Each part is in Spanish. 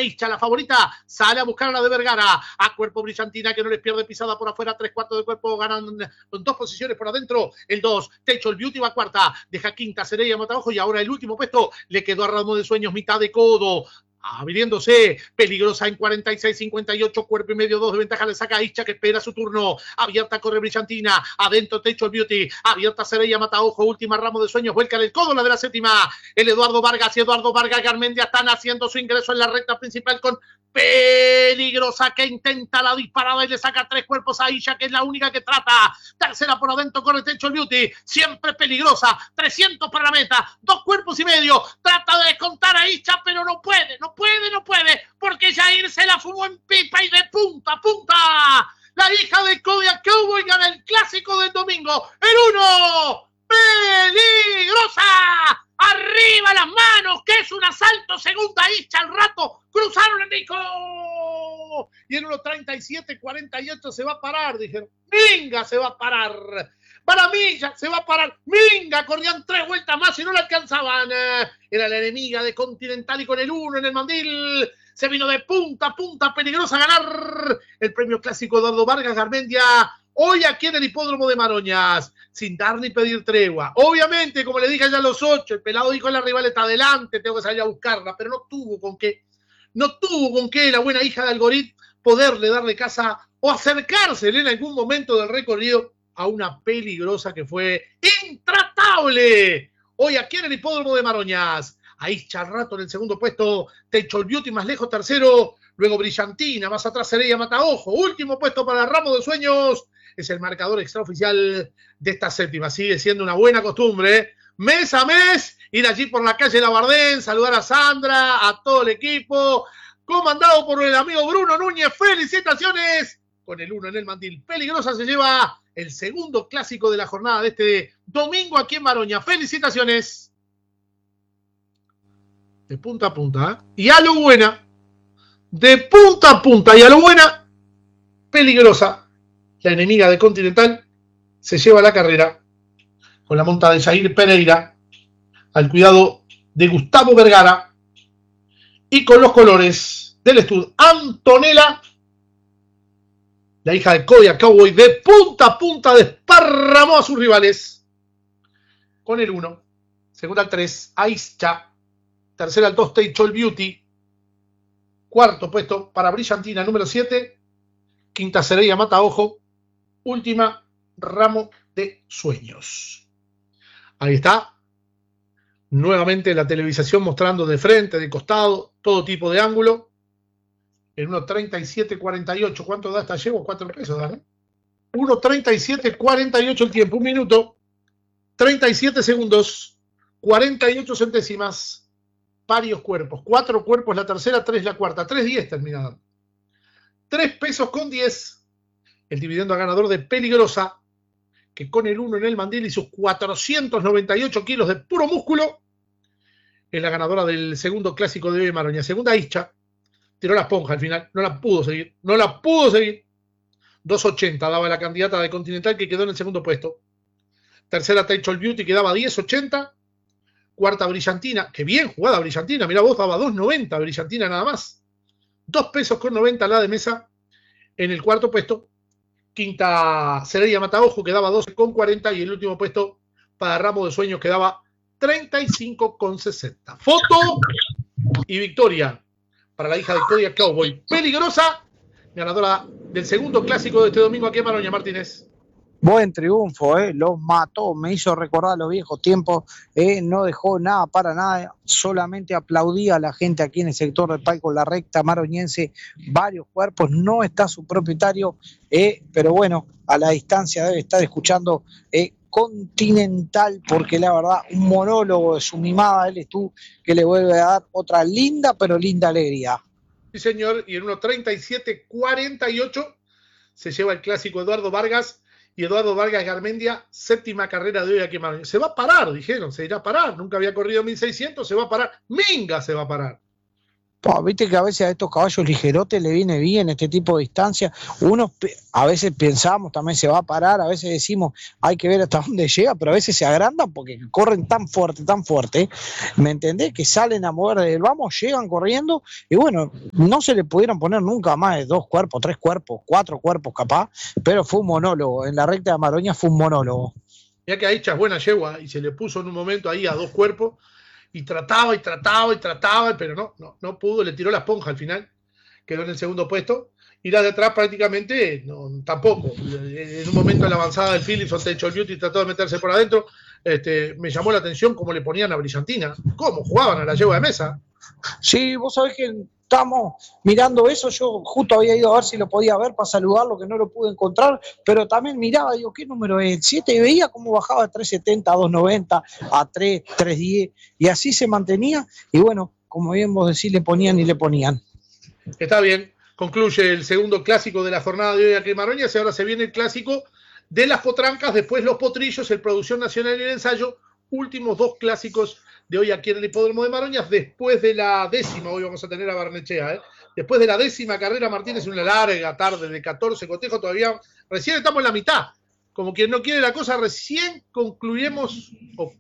Ischa, la favorita, sale a buscar a la de Vergara, a Cuerpo Brillantina que no les pierde pisada por afuera, 3/4 del cuerpo, ganan con 2 posiciones por adentro, el 2, Techo el Beauty va cuarta, deja quinta Sereia Mataojo y ahora el último puesto le quedó a Ramo de Sueños, mitad de codo, abriéndose, Peligrosa en 46-58, cuerpo y medio, 2 de ventaja, le saca a Ischa que espera su turno, abierta corre Brillantina, adentro Techo el Beauty, abierta Sereia Mataojo, última Ramo de Sueños, vuelca en el codo la de la séptima, el Eduardo Vargas y Eduardo Vargas Garmendia están haciendo su ingreso en la recta principal con Peligrosa que intenta la disparada y le saca 3 cuerpos a Ischa que es la única que trata, tercera por adentro corre Techo el Beauty, siempre Peligrosa, 300 para la meta, 2 cuerpos y medio, trata de descontar a Ischa pero no puede, porque Jair se la fumó en pipa y de punta a punta, la hija de Kodiak Cowboy gana el clásico del domingo, el 1, Peligrosa, arriba las manos, que es un asalto, segunda Ischa al rato, cruzaron el Nico, y en 1.37-48 se va a parar, dijeron, Minga se va a parar, Maravilla se va a parar, Minga, corrían 3 vueltas más y no la alcanzaban, era la enemiga de Continental y con el 1 en el mandil, se vino de punta a punta, Peligrosa a ganar el premio clásico Eduardo Vargas Garmendia, hoy aquí en el hipódromo de Maroñas, sin dar ni pedir tregua. Obviamente, como le dije ya a los 8, el pelado dijo a la rival está adelante, tengo que salir a buscarla, pero no tuvo con qué la buena hija de Algorit poderle darle casa o acercársele en algún momento del recorrido a una Peligrosa que fue intratable. Hoy aquí en el hipódromo de Maroñas, ahí Charrato en el segundo puesto, Techo el Beauty más lejos tercero, luego Brillantina, más atrás Sereia Mataojo, último puesto para Ramo de Sueños, es el marcador extraoficial de esta séptima, sigue siendo una buena costumbre, mes a mes, ir allí por la calle Labardén, saludar a Sandra, a todo el equipo, comandado por el amigo Bruno Núñez, felicitaciones, con el 1 en el mandil, Peligrosa se lleva el segundo clásico de la jornada de este domingo aquí en Maroña, felicitaciones. De punta a punta, ¿eh? Y a lo buena, de punta a punta y a lo buena, Peligrosa, la enemiga de Continental, se lleva la carrera con la monta de Jair Pereira al cuidado de Gustavo Vergara y con los colores del Estud Antonella, la hija de Kodiak Cowboy, de punta a punta desparramó a sus rivales con el 1, segunda al 3 Aischa, tercera al 2 Techo el Beauty, cuarto puesto para Brillantina, número 7, quinta Sereia Mataojo, última Ramo de Sueños. Ahí está, nuevamente la televisación mostrando de frente, de costado, todo tipo de ángulo, en 1.37.48, ¿cuánto da esta yegua? 4 pesos da, ¿no? 1.37.48 el tiempo, 1 minuto, 37 segundos, 48 centésimas, varios cuerpos, 4 cuerpos la tercera, 3 la cuarta, 3.10 terminada. 3 pesos con 10, el dividendo a ganador de Peligrosa, que con el 1 en el mandil y sus 498 kilos de puro músculo, es la ganadora del segundo clásico de hoy Maroña. Segunda Ischa, tiró la esponja al final, no la pudo seguir. 2.80 daba la candidata de Continental que quedó en el segundo puesto. Tercera Techo el Beauty que daba 10.80. Cuarta Brillantina, que bien jugada Brillantina, mirá vos, daba 2.90 Brillantina nada más. 2 pesos con 90 la de mesa en el cuarto puesto. Quinta Sereia Mataojo que daba 12.40 y el último puesto para Ramo de Sueños que daba 35.60. Foto y victoria para la hija de Kodiak Cowboy. Peligrosa, ganadora del segundo clásico de este domingo aquí en Maroña. Martínez. Buen triunfo, lo mató, me hizo recordar los viejos tiempos, no dejó nada para nada, solamente aplaudía a la gente aquí en el sector del palco, la recta maroñense, varios cuerpos, no está su propietario, pero bueno, a la distancia debe estar escuchando Continental, porque la verdad, un monólogo de su mimada, él estuvo, que le vuelve a dar otra linda, pero linda alegría. Sí, señor, y en 1.37.48 se lleva el clásico Eduardo Vargas, y Eduardo Vargas Garmendia, séptima carrera de hoy aquí en Maroña. Se va a parar, dijeron, se irá a parar, nunca había corrido 1.600, se va a parar, Minga se va a parar. Viste que a veces a estos caballos ligerotes le viene bien este tipo de distancia. A veces pensamos, también se va a parar, a veces decimos, hay que ver hasta dónde llega, pero a veces se agrandan porque corren tan fuerte, ¿me entendés? Que salen a mover del vamos, llegan corriendo, y bueno, no se le pudieron poner nunca más de 2 cuerpos, 3 cuerpos, 4 cuerpos capaz, pero fue un monólogo, en la recta de Maroña fue un monólogo. Ya que Aicha es buena yegua y se le puso en un momento ahí a 2 cuerpos, y trataba, pero no pudo, le tiró la esponja al final, quedó en el segundo puesto, y la de atrás prácticamente tampoco. En un momento en la avanzada del Phillips, Techo el Beauty trató de meterse por adentro, me llamó la atención cómo le ponían a Brillantina, cómo jugaban a la yegua de mesa. Sí, vos sabés que estamos mirando eso, yo justo había ido a ver si lo podía ver para saludarlo, que no lo pude encontrar, pero también miraba, digo, ¿qué número es? El 7, y veía cómo bajaba de 370 a 290, a 3, 310, y así se mantenía, y bueno, como bien vos decís, le ponían y le ponían. Está bien, concluye el segundo clásico de la jornada de hoy aquí en Maroña, y ahora se viene el clásico de las potrancas, después los potrillos, el Producción Nacional y el Ensayo, últimos 2 clásicos de hoy aquí en el Hipódromo de Maroñas, después de la 10ª, hoy vamos a tener a Barnechea, después de la 10ª carrera Martínez, una larga tarde de 14 cotejos, todavía, recién estamos en la mitad, como quien no quiere la cosa, recién concluiremos,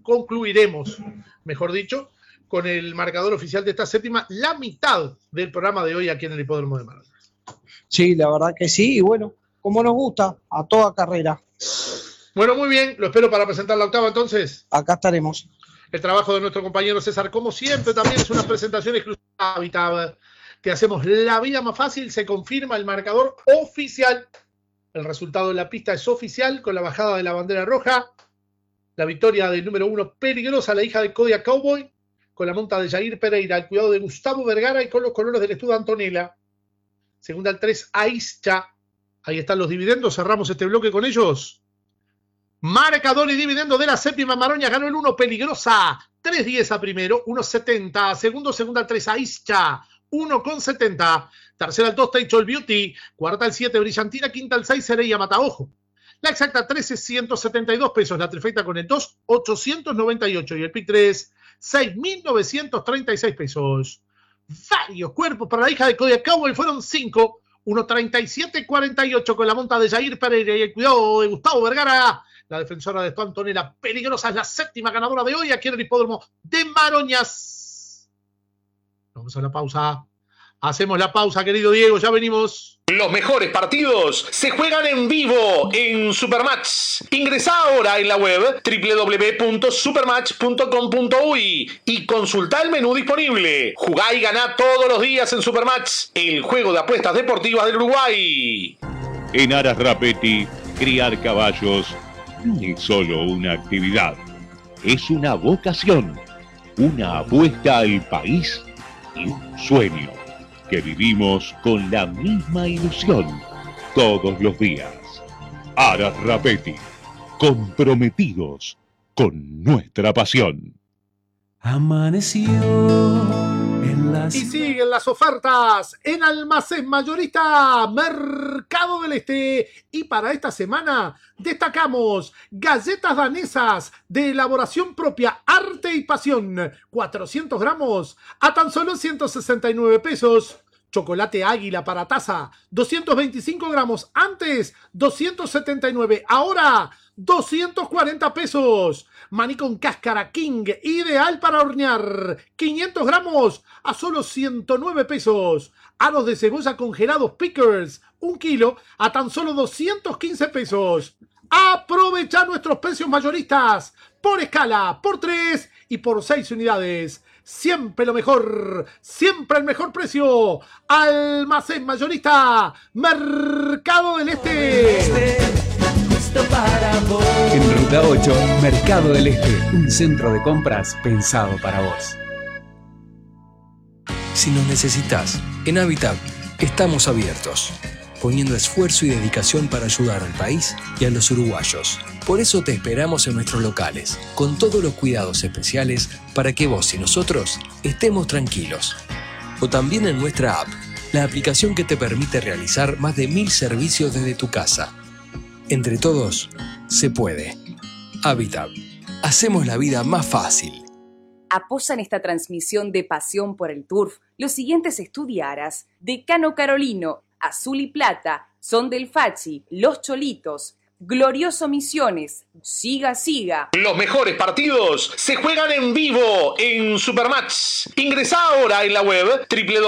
mejor dicho, con el marcador oficial de esta 7ª, la mitad del programa de hoy aquí en el Hipódromo de Maroñas. Sí, la verdad que sí, y bueno, como nos gusta, a toda carrera. Bueno, muy bien, lo espero para presentar la 8ª entonces. Acá estaremos. El trabajo de nuestro compañero César, como siempre, también es una presentación exclusiva de Habitat. Te hacemos la vida más fácil, se confirma el marcador oficial. El resultado de la pista es oficial, con la bajada de la bandera roja. La victoria del número 1, Peligrosa, la hija de Kodiak Cowboy, con la monta de Jair Pereira, el cuidado de Gustavo Vergara y con los colores del estudio Antonella. Segunda al 3, Aischa. Ahí están los dividendos, cerramos este bloque con ellos. Marcador y dividendo de la 7ª Maroña, ganó el 1, Peligrosa, 3.10 a primero, 1.70 a segundo, segunda al 3, Aischa, 1.70, tercera al 2, Techo el Beauty, cuarta al 7, Brillantina, quinta al 6, Sereia Mataojo. La exacta 13, 172 pesos, la trifecta con el 2, 898 y el pick 3, 6.936 pesos. Varios cuerpos para la hija de Kodiak Cowboy, fueron 5, 1.37.48 con la monta de Jair Pereira y el cuidado de Gustavo Vergara. La defensora de esto, Antonella Peligrosa, es la 7ª ganadora de hoy aquí en el Hipódromo de Maroñas. Vamos a la pausa. Hacemos la pausa, querido Diego, ya venimos. Los mejores partidos se juegan en vivo en Supermatch. Ingresá ahora en la web www.supermatch.com.uy y consultá el menú disponible. Jugá y ganá todos los días en Supermatch, el juego de apuestas deportivas del Uruguay. En Aras Rapetti, criar caballos no es solo una actividad, es una vocación, una apuesta al país y un sueño que vivimos con la misma ilusión todos los días. Aras Rapetti, comprometidos con nuestra pasión. Amaneció en las... Y siguen las ofertas en Almacén Mayorista Mercado del Este. Y para esta semana destacamos galletas danesas de elaboración propia, arte y pasión, 400 gramos a tan solo 169 pesos. Chocolate Águila para taza, 225 gramos, antes 279, ahora 240 pesos. Maní con cáscara King, ideal para hornear, 500 gramos a solo 109 pesos. Aros de cebolla congelados Pickers, 1 kilo a tan solo 215 pesos. Aprovecha nuestros precios mayoristas por escala, por 3 y por 6 unidades. Siempre lo mejor, siempre el mejor precio. Almacén Mayorista Mercado del Este. En Ruta 8, Mercado del Este, un centro de compras pensado para vos. Si nos necesitas, en Habitat estamos abiertos, poniendo esfuerzo y dedicación para ayudar al país y a los uruguayos. Por eso te esperamos en nuestros locales, con todos los cuidados especiales para que vos y nosotros estemos tranquilos. O también en nuestra app, la aplicación que te permite realizar más de 1000 servicios desde tu casa. Entre todos, se puede. Habitat. Hacemos la vida más fácil. Apoyan esta transmisión de Pasión por el Turf Los siguientes estudiaras: Decano Carolino, Azul y Plata, Son del Fachi, Los Cholitos, Glorioso Misiones, Siga Siga. Los mejores partidos se juegan en vivo en Supermatch. Ingresá ahora en la web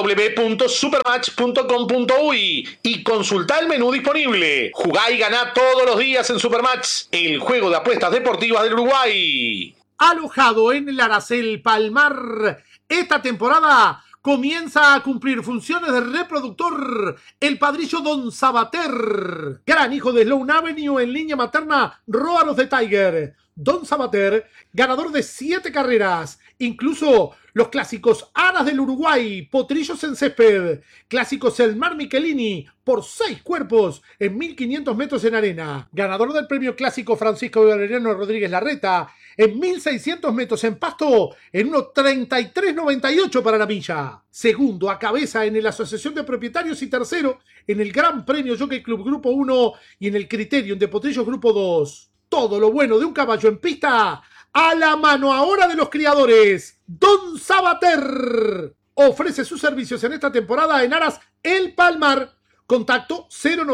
www.supermatch.com.uy y consultá el menú disponible. Jugá y ganá todos los días en Supermatch, el juego de apuestas deportivas del Uruguay. Alojado en el Aracel Palmar, esta temporada comienza a cumplir funciones de reproductor el padrillo Don Sabater, gran hijo de Sloan Avenue en línea materna Róaros de Tiger. Don Sabater, ganador de 7 carreras, incluso los clásicos Aras del Uruguay, Potrillos en Césped, clásicos El Mar Michelini, por 6 cuerpos en 1500 metros en arena, ganador del premio clásico Francisco Valeriano Rodríguez Larreta, en 1600 metros en pasto, en 1.33.98 para la milla. Segundo a cabeza en la Asociación de Propietarios y tercero en el Gran Premio Jockey Club Grupo 1 y en el Criterium de Potrillos Grupo 2. Todo lo bueno de un caballo en pista a la mano ahora de los criadores. Don Sabater ofrece sus servicios en esta temporada en Aras El Palmar. Contacto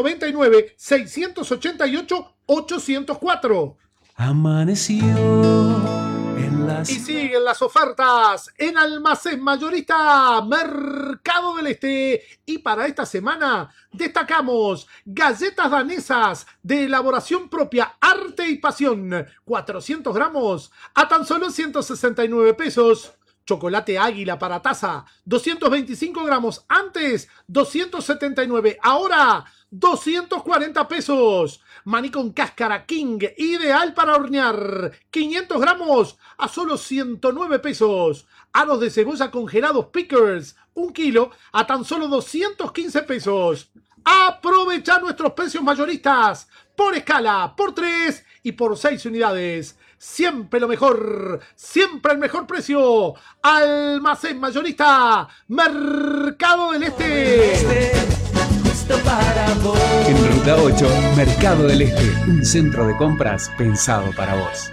099-688-804. Amaneció en las... Y siguen las ofertas en Almacén Mayorista Mercado del Este. Y para esta semana destacamos galletas danesas de elaboración propia, arte y pasión, 400 gramos a tan solo 169 pesos. Chocolate Águila para taza, 225 gramos, antes 279, ahora 240 pesos. Maní con cáscara King, ideal para hornear, 500 gramos a solo 109 pesos. Aros de cebolla congelados Pickers, 1 kilo a tan solo 215 pesos. Aprovecha nuestros precios mayoristas por escala, por 3 y por 6 unidades. Siempre lo mejor, siempre el mejor precio. Almacén Mayorista Mercado del Este. En Ruta 8, Mercado del Este, un centro de compras pensado para vos.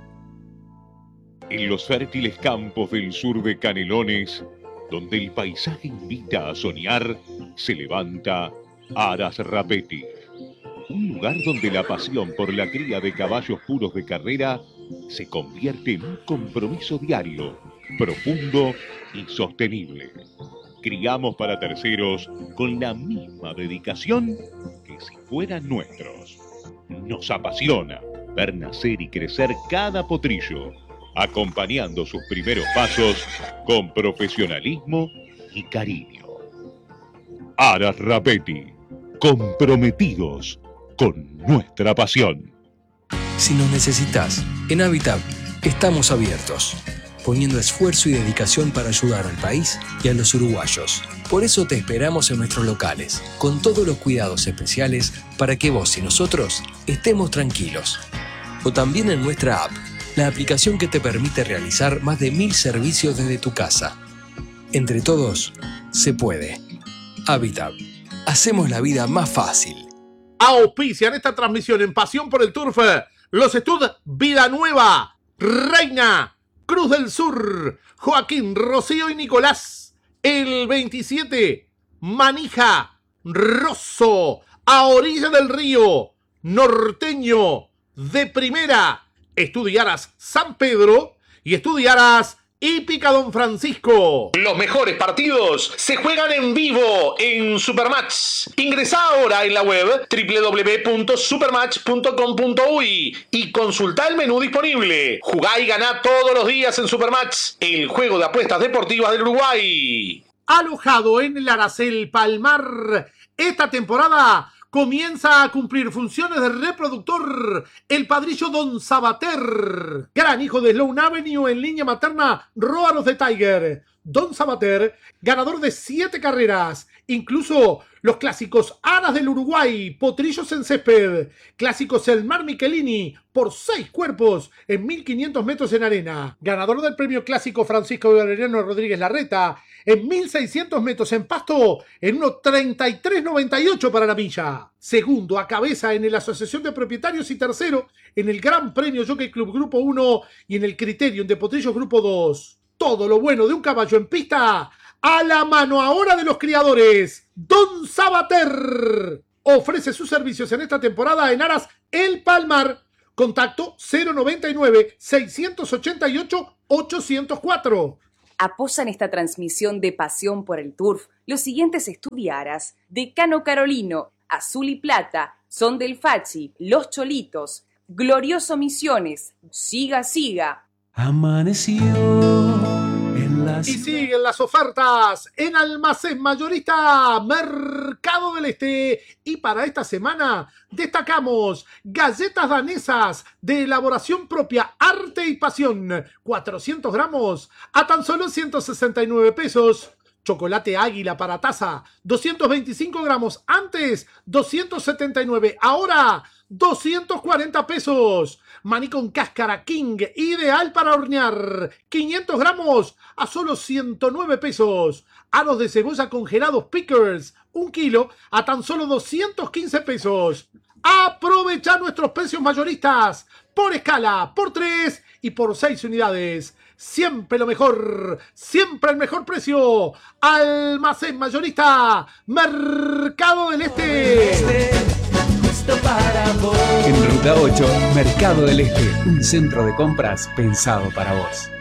En los fértiles campos del sur de Canelones, donde el paisaje invita a soñar, se levanta Aras Rapetti. Un lugar donde la pasión por la cría de caballos puros de carrera se convierte en un compromiso diario, profundo y sostenible. Criamos para terceros con la misma dedicación que si fueran nuestros. Nos apasiona ver nacer y crecer cada potrillo, acompañando sus primeros pasos con profesionalismo y cariño. Aras Rapetti, comprometidos con nuestra pasión. Si nos necesitas, en Habitat estamos abiertos, poniendo esfuerzo y dedicación para ayudar al país y a los uruguayos. Por eso te esperamos en nuestros locales, con todos los cuidados especiales para que vos y nosotros estemos tranquilos. O también en nuestra app, la aplicación que te permite realizar más de 1000 servicios desde tu casa. Entre todos, se puede. Habitat. Hacemos la vida más fácil. Auspician esta transmisión en Pasión por el Turf los Stud Vida Nueva, Reina, Cruz del Sur, Joaquín, Rocío y Nicolás. El 27, Manija, Rosso, a orilla del río, Norteño, de primera, estudiarás San Pedro y estudiarás Hípica Don Francisco. Los mejores partidos se juegan en vivo en Supermatch. Ingresá ahora en la web www.supermatch.com.uy y consultá el menú disponible. Jugá y ganá todos los días en Supermatch, el juego de apuestas deportivas del Uruguay. Alojado en el Aracel Palmar, esta temporada comienza a cumplir funciones de reproductor el padrillo Don Sabater, gran hijo de Sloan Avenue en línea materna Róaros de Tiger. Don Sabater, ganador de 7 carreras, incluso los clásicos Aras del Uruguay, Potrillos en Césped, clásicos El Mar Michelini, por 6 cuerpos en 1500 metros en arena, ganador del premio clásico Francisco Valeriano Rodríguez Larreta, en 1600 metros en pasto, en 1.33.98 para la milla. Segundo a cabeza en la Asociación de Propietarios y tercero en el Gran Premio Jockey Club Grupo 1 y en el Criterium de Potrillos Grupo 2. Todo lo bueno de un caballo en pista a la mano ahora de los criadores. Don Sabater ofrece sus servicios en esta temporada en Aras El Palmar. Contacto 099-688-804. Apoyan esta transmisión de Pasión por el Turf los siguientes estudiaras: Decano Carolino, Azul y Plata, Son del Fachi, Los Cholitos, Glorioso Misiones, Siga Siga. Amaneció en las... Y siguen las ofertas en Almacén Mayorista Mercado del Este. Y para esta semana destacamos galletas danesas de elaboración propia, arte y pasión, 400 gramos a tan solo 169 pesos. Chocolate Águila para taza, 225 gramos, antes 279, ahora 240 pesos. Maní con cáscara King, ideal para hornear, 500 gramos a solo 109 pesos. Aros de cebolla congelados Pickers, 1 kilo a tan solo 215 pesos. Aprovecha nuestros precios mayoristas por escala, por 3 y por 6 unidades. Siempre lo mejor, siempre el mejor precio. Almacén Mayorista Mercado del Este. En Ruta 8, Mercado del Este, un centro de compras pensado para vos.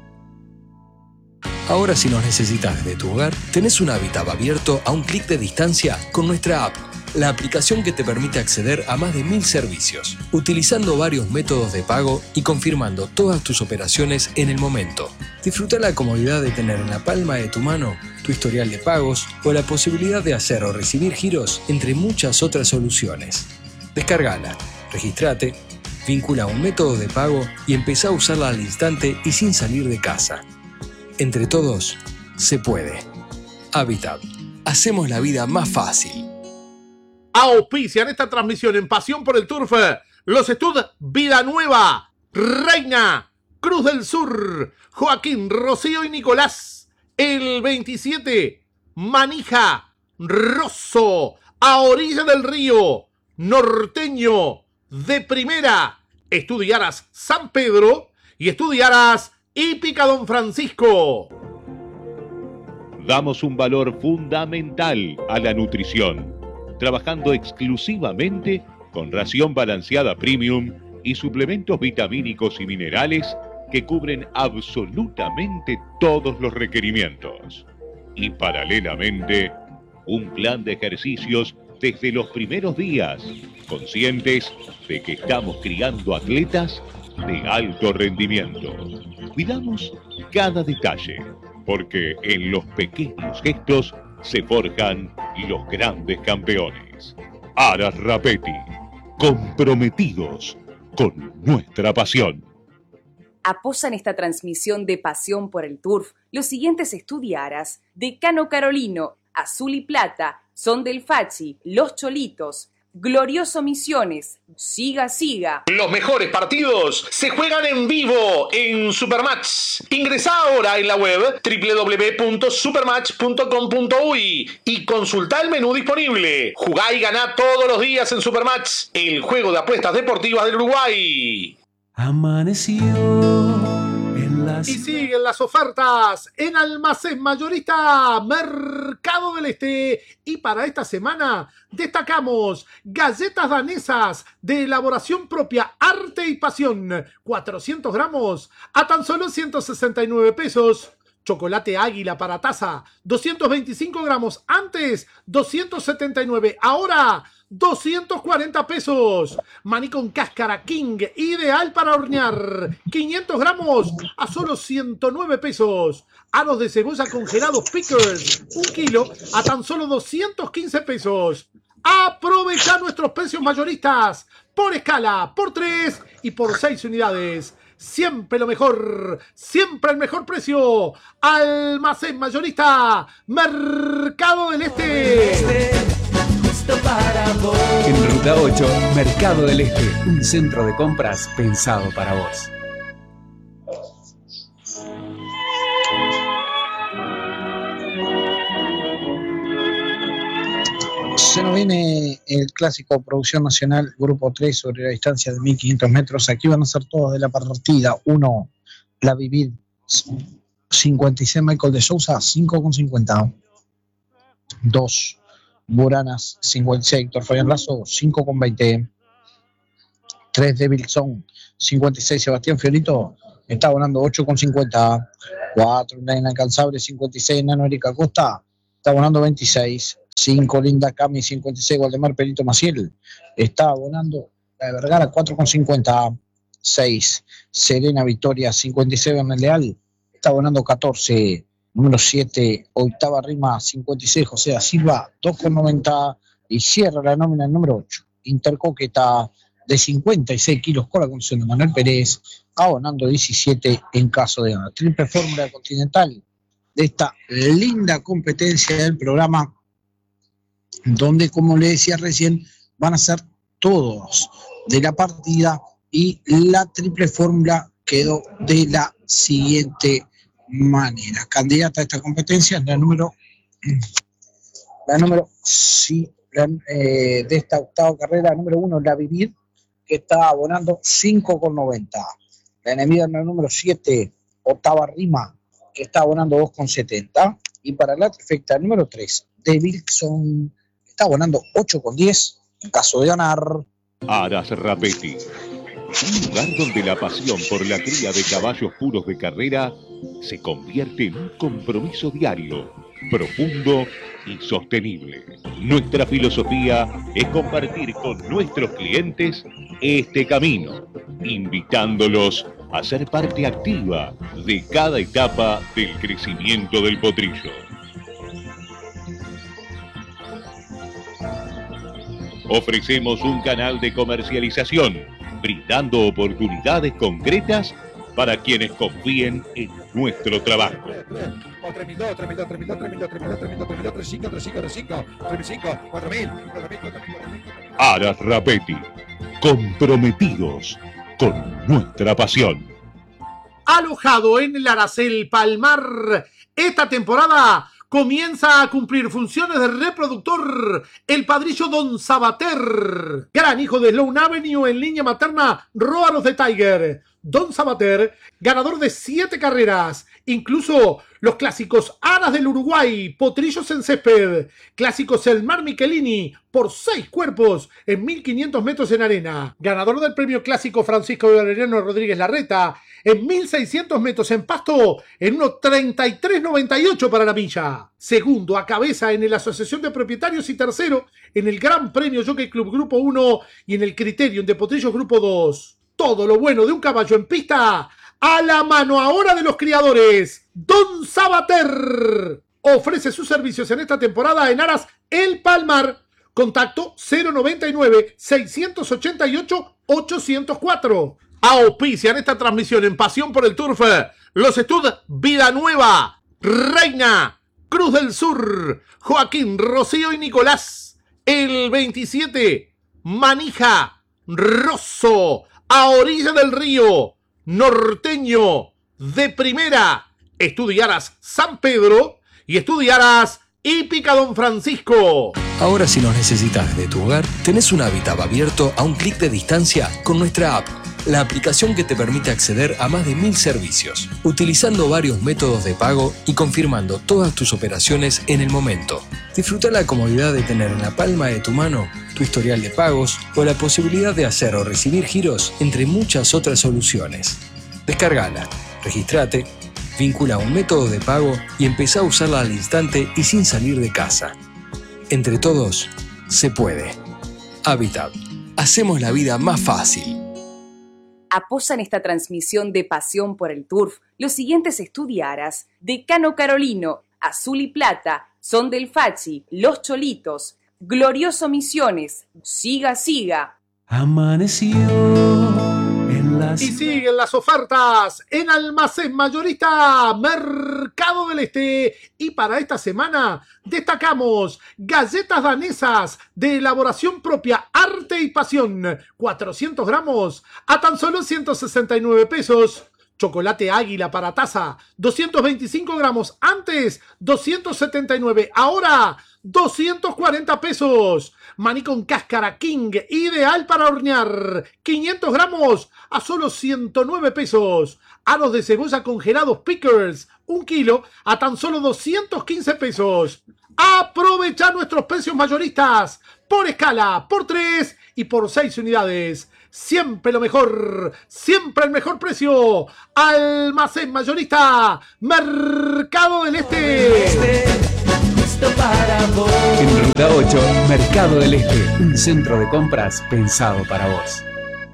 Ahora, si nos necesitas desde tu hogar, tenés un Habitat abierto a un clic de distancia con nuestra app, la aplicación que te permite acceder a más de 1000 servicios, utilizando varios métodos de pago y confirmando todas tus operaciones en el momento. Disfruta la comodidad de tener en la palma de tu mano tu historial de pagos o la posibilidad de hacer o recibir giros, entre muchas otras soluciones. Descárgala, registrate, vincula un método de pago y empezá a usarla al instante y sin salir de casa. Entre todos, se puede. Habitat. Hacemos la vida más fácil. Auspician esta transmisión en Pasión por el Turf los estudios Vida Nueva, Reina, Cruz del Sur, Joaquín, Rocío y Nicolás. El 27, Manija, Rosso, a orilla del río, Norteño, de Primera, Estudiaras San Pedro y Estudiaras Hípica Don Francisco. Damos un valor fundamental a la nutrición, trabajando exclusivamente con ración balanceada premium y suplementos vitamínicos y minerales que cubren absolutamente todos los requerimientos. Y paralelamente, un plan de ejercicios desde los primeros días, conscientes de que estamos criando atletas de alto rendimiento. Cuidamos cada detalle, porque en los pequeños gestos se forjan los grandes campeones. Aras Rapetti, comprometidos con nuestra pasión. Apoyan esta transmisión de Pasión por el Turf los siguientes estudiaras: Decano Carolino, Azul y Plata, Son del Fachi, Los Cholitos, Glorioso Misiones, Siga Siga. Los mejores partidos se juegan en vivo en Supermatch. Ingresá ahora en la web www.supermatch.com.uy y consultá el menú disponible. Jugá y ganá todos los días en Supermatch, el juego de apuestas deportivas del Uruguay. Amaneció en las... Y siguen las ofertas en Almacén Mayorista Mercado del Este. Y para esta semana destacamos galletas danesas de elaboración propia, arte y pasión, 400 gramos a tan solo 169 pesos. Chocolate Águila para taza, 225 gramos, antes 279, ahora 240 pesos. Maní con cáscara King, ideal para hornear, 500 gramos a solo 109 pesos. Aros de cebolla congelados Pickers, 1 kilo a tan solo 215 pesos. Aprovecha nuestros precios mayoristas por escala, por 3 y por 6 unidades. Siempre lo mejor, siempre el mejor precio. Almacén Mayorista Mercado del Este. En Ruta 8, Mercado del Este, un centro de compras pensado para vos. Se nos viene el clásico Producción Nacional, Grupo 3, sobre la distancia de 1500 metros. Aquí van a ser todos de la partida. 1, la Vivir 56 Michael de Sousa, 5,50. 2 Buranas, 56 Héctor Fabián Lazo, 5,20. 3 Devilson, 56 Sebastián Fiorito, está abonando 8,50. 4 La Inalcanzable, 56 Nano Erika Costa, está abonando 26. 5 Linda Cami, 56 Waldemar Perito Maciel, está abonando la de Vergara, 4,50. 6 Serena Victoria, 56 Bernal Leal, está abonando 14. Número 7 Octava Rima, 56 José da Silva, 2,90. Y cierra la nómina el número 8 Intercoqueta, de 56 kilos con la conducción de Manuel Pérez, abonando 17 en caso de ganar. Triple fórmula continental de esta linda competencia del programa, donde, como le decía recién, van a ser todos de la partida, y la triple fórmula quedó de la siguiente manera. Candidata a esta competencia es la número de esta octava carrera, número 1, La Vivir, que está abonando 5,90. La enemiga en el número 7, Octava Rima, que está abonando 2,70. Y para la trifecta, el número 3, De Wilson, está abonando 8,10 en caso de ganar. Aras Rapetti, un lugar donde la pasión por la cría de caballos puros de carrera se convierte en un compromiso diario, profundo y sostenible. Nuestra filosofía es compartir con nuestros clientes este camino, invitándolos a ser parte activa de cada etapa del crecimiento del potrillo. Ofrecemos un canal de comercialización, brindando oportunidades concretas para quienes confíen en nuestro trabajo. Aras Rapetti, comprometidos con nuestra pasión. Alojado en el Aracel Palmar, esta temporada comienza a cumplir funciones de reproductor el padrillo Don Sabater, gran hijo de Sloan Avenue en línea materna Róanos de Tiger. Don Sabater, ganador de 7 carreras, incluso los clásicos Aras del Uruguay, Potrillos en Césped, clásicos El Mar Michelini, por 6 cuerpos en 1500 metros en arena, ganador del premio clásico Francisco Valeriano Rodríguez Larreta, en 1600 metros en pasto, en 1:33.98 para la milla. Segundo a cabeza en la Asociación de Propietarios y tercero en el Gran Premio Jockey Club Grupo 1 y en el Criterium de Potrillos Grupo 2. Todo lo bueno de un caballo en pista a la mano ahora de los criadores. Don Sabater ofrece sus servicios en esta temporada en Aras El Palmar. Contacto 099-688-804. Auspician esta transmisión en Pasión por el Turf los Stud Vida Nueva, Reina, Cruz del Sur, Joaquín, Rocío y Nicolás. El 27, Manija, Rosso, a orilla del río, Norteño, de primera, Estudiaras San Pedro y Estudiaras Hípica Don Francisco. Ahora, si nos necesitas desde tu hogar, tenés un Habitat abierto a un clic de distancia con nuestra app, la aplicación que te permite acceder a más de 1000 servicios, utilizando varios métodos de pago y confirmando todas tus operaciones en el momento. Disfruta la comodidad de tener en la palma de tu mano tu historial de pagos o la posibilidad de hacer o recibir giros, entre muchas otras soluciones. Descárgala, registrate, vincula un método de pago y empezá a usarla al instante y sin salir de casa. Entre todos, se puede. Habitat. Hacemos la vida más fácil. Apoyan esta transmisión de Pasión por el Turf los siguientes estudiaras: Decano Carolino, Azul y Plata, Son del Fachi, Los Cholitos, Glorioso Misiones, Siga Siga. Amaneció en las... Y siguen las ofertas en Almacén Mayorista Mercado del Este. Y para esta semana destacamos galletas danesas de elaboración propia, arte y pasión, 400 gramos a tan solo 169 pesos. Chocolate Águila para taza, 225 gramos, antes 279, ahora 240 pesos. Maní con cáscara King, ideal para hornear, 500 gramos a solo 109 pesos. Aros de cebolla congelados Pickers, 1 kilo a tan solo 215 pesos. Aprovecha nuestros precios mayoristas por escala, por 3 y por 6 unidades. Siempre lo mejor, siempre el mejor precio. Almacén mayorista, Mercado del Este. En Ruta 8, Mercado del Este, un centro de compras pensado para vos.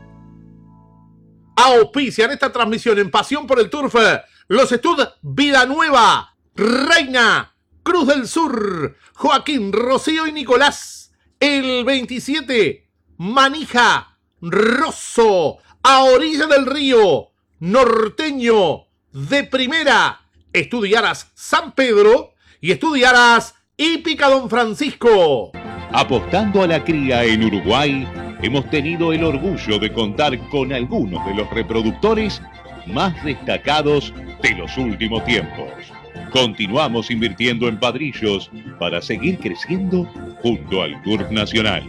Auspician esta transmisión en Pasión por el Turf los Stud Vida Nueva, Reina, Cruz del Sur, Joaquín, Rocío y Nicolás. El 27, Manija, Rosso, a orilla del río, Norteño, de Primera, Estudiaras San Pedro y Estudiaras Hípica Don Francisco. Apostando a la cría en Uruguay, hemos tenido el orgullo de contar con algunos de los reproductores más destacados de los últimos tiempos. Continuamos invirtiendo en padrillos para seguir creciendo junto al Turf Nacional.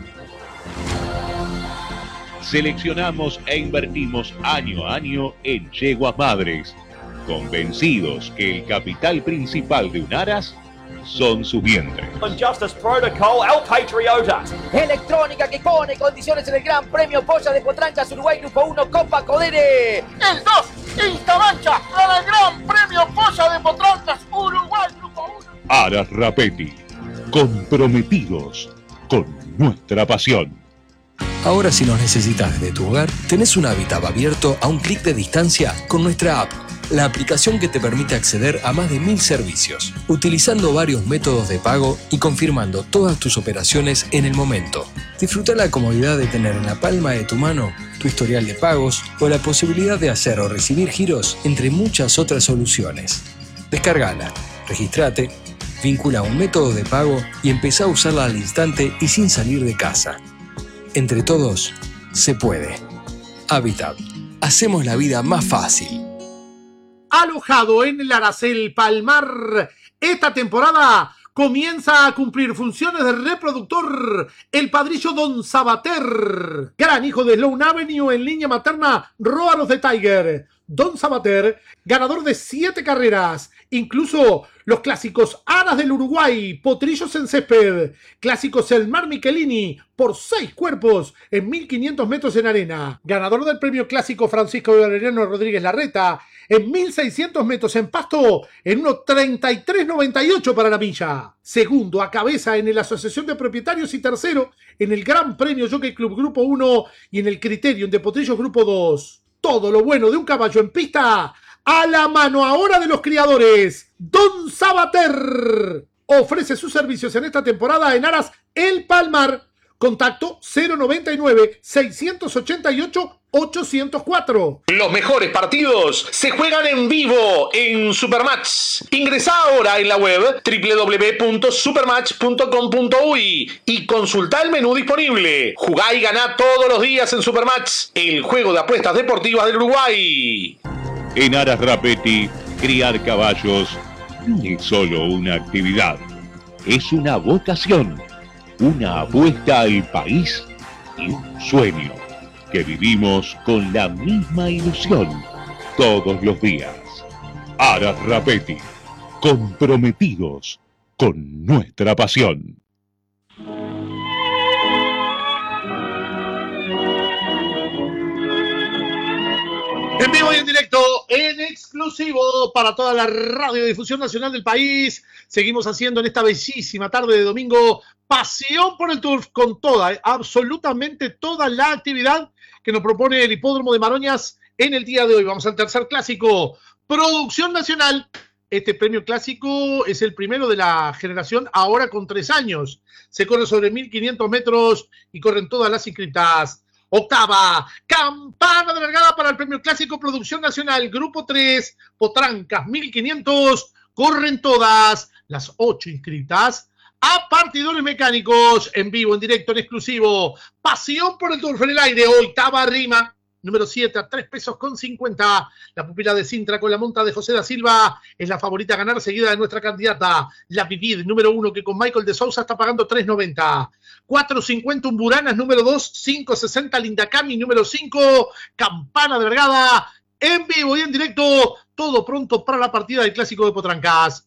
Seleccionamos e invertimos año a año en yeguas madres, convencidos que el capital principal de un aras son sus vientres. Justice Protocol, El Patriota. Electrónica que pone condiciones en el Gran Premio Polla de Potrancas Uruguay Grupo 1 Copa Codere. El 2, Instamancha para el Gran Premio Polla de Potrancas Uruguay Grupo 1. Aras Rapetti, comprometidos con nuestra pasión. Ahora si nos necesitas desde tu hogar, tenés un hábitat abierto a un clic de distancia con nuestra app, la aplicación que te permite acceder a más de 1000 servicios, utilizando varios métodos de pago y confirmando todas tus operaciones en el momento. Disfruta la comodidad de tener en la palma de tu mano tu historial de pagos o la posibilidad de hacer o recibir giros entre muchas otras soluciones. Descárgala, registrate, vincula un método de pago y empezá a usarla al instante y sin salir de casa. Entre todos, se puede. Habitat. Hacemos la vida más fácil. Alojado en el Aracel Palmar, esta temporada comienza a cumplir funciones de reproductor el padrillo Don Sabater, gran hijo de Sloan Avenue en línea materna Róaros de Tiger. Don Sabater, ganador de 7 carreras, incluso los clásicos Aras del Uruguay, Potrillos en Césped, clásicos El Mar Michelini, por 6 cuerpos en 1500 metros en arena, ganador del premio clásico Francisco Valeriano Rodríguez Larreta, en 1600 metros en pasto, en 1:33.98 para la milla. Segundo a cabeza en la Asociación de Propietarios y tercero en el Gran Premio Jockey Club Grupo 1 y en el Criterium de Potrillos Grupo 2. Todo lo bueno de un caballo en pista a la mano ahora de los criadores. Don Sabater ofrece sus servicios en esta temporada en Aras El Palmar. Contacto 099-688-804. Los mejores partidos se juegan en vivo en Supermatch. Ingresá ahora en la web www.supermatch.com.uy y consultá el menú disponible. Jugá y ganá todos los días en Supermatch, el juego de apuestas deportivas del Uruguay. En Aras Rapetti, criar caballos no es solo una actividad, es una vocación, una apuesta al país y un sueño que vivimos con la misma ilusión todos los días. Aras Rapetti, comprometidos con nuestra pasión. En vivo y en directo, en exclusivo para toda la radiodifusión nacional del país. Seguimos haciendo en esta bellísima tarde de domingo Pasión por el Turf con toda, absolutamente toda la actividad que nos propone el Hipódromo de Maroñas en el día de hoy. Vamos al tercer clásico, Producción Nacional. Este premio clásico es el primero de la generación ahora con 3 años. Se corre sobre 1500 metros y corren todas las inscritas. Octava, campana de largada para el premio clásico Producción Nacional, Grupo 3, Potrancas 1500, corren todas las 8 inscritas a partidores mecánicos, en vivo, en directo, en exclusivo. Pasión por el Turf en el aire, octava rima, número 7 a 3 pesos con 50. La pupila de Sintra con la monta de José da Silva es la favorita a ganar, seguida de nuestra candidata, la Vivid, número 1, que con Michael de Sousa está pagando 3.90. 4.50 Umburanas, número 2, 5.60 Lindacami, número 5, Campana de Vergada, en vivo y en directo, todo pronto para la partida del Clásico de Potrancas.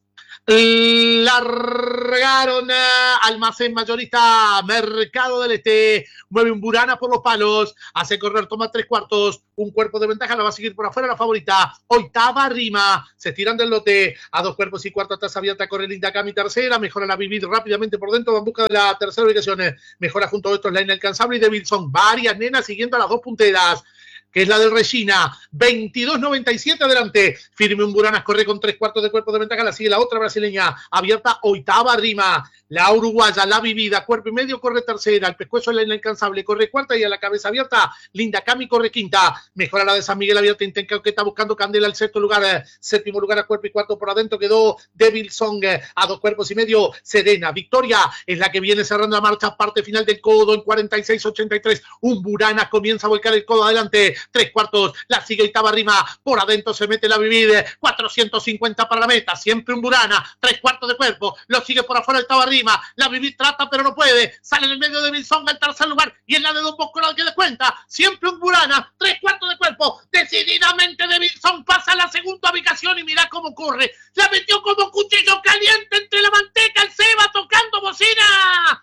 Largaron Almacén Mayorista Mercado del Este, mueve Umburana por los palos, hace correr, toma 3/4, un cuerpo de ventaja, la va a seguir por afuera la favorita, Oitava Rima, se estiran del lote, a 2 cuerpos y cuarto, atrás abierta, corre Lindacami tercera, mejora la Vivid rápidamente por dentro, va en busca de la tercera ubicación, mejora junto a estos la inalcanzable y Devilson, varias nenas siguiendo a las dos punteras, que es la del Regina, 22.97 adelante, firme Umburanas, corre con 3/4 de cuerpo de ventaja, la sigue la otra brasileña, abierta Oitava Rima, la uruguaya, la Vivida, cuerpo y medio, corre tercera, el pescuezo es la inalcanzable, corre cuarta y a la cabeza abierta, Lindacami corre quinta, mejora la de San Miguel abierta, intenta que está buscando Candela al sexto lugar, séptimo lugar a cuerpo y cuarto por adentro quedó Devil Song, a 2 cuerpos y medio, Serena, Victoria es la que viene cerrando la marcha, parte final del codo en 46.83, Umburanas comienza a volcar el codo adelante, 3/4, la sigue Oitava Rima, por adentro se mete la Vivida, 450 para la meta, siempre Umburana, 3/4 de cuerpo, lo sigue por afuera Oitava Rima, la Vivid trata pero no puede, sale en el medio de Bilsong al tercer lugar y en la de Don Bosco la que descuenta, siempre Umburana, 3/4 de cuerpo, decididamente de Bilsong pasa a la segunda ubicación y mira cómo corre, la metió como cuchillo caliente entre la manteca, el Seba tocando bocina,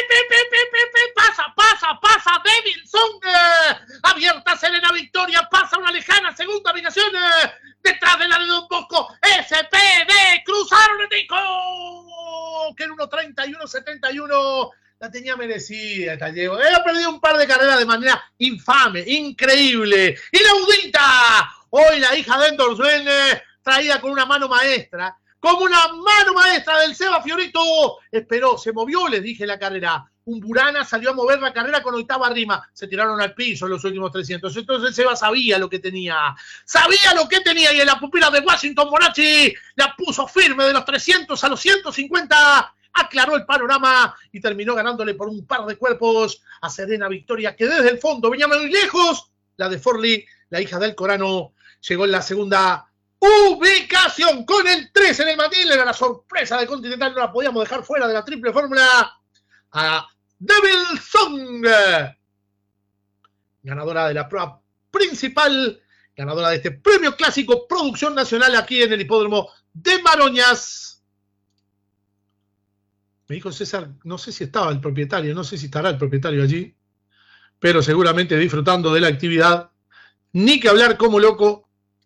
pasa, Devilson, abierta Serena Victoria, pasa una lejana segunda ubicación, detrás de la de Don Bosco, SPD, cruzaron el Tico, que en 1.31.71, la tenía merecida esta Diego, ha perdido un par de carreras de manera infame, increíble, y Laudita, hoy la hija de Endorswen, traída con una mano maestra, como una mano maestra del Seba Fiorito, esperó, se movió, les dije la carrera, Umburana salió a mover la carrera con Oitava Rima, se tiraron al piso en los últimos 300, entonces Seba sabía lo que tenía, y en la pupila de Washington Monachi la puso firme de los 300 a los 150, aclaró el panorama y terminó ganándole por un par de cuerpos a Serena Victoria, que desde el fondo venía muy lejos, la de Forley, la hija del Corano, llegó en la segunda ubicación con el 3 en el mandil, era la sorpresa del Continental, no la podíamos dejar fuera de la triple fórmula, a Devil Song, ganadora de la prueba principal, ganadora de este premio clásico Producción Nacional aquí en el hipódromo de Maroñas. Me dijo César, no sé si estaba el propietario, no sé si estará el propietario allí, pero seguramente disfrutando de la actividad, ni que hablar como loco,